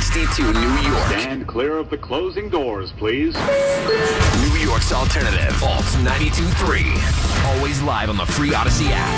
62 New York. Stand clear of the closing doors, please. New York's alternative, Alt 92.3. Always live on the free Odyssey app.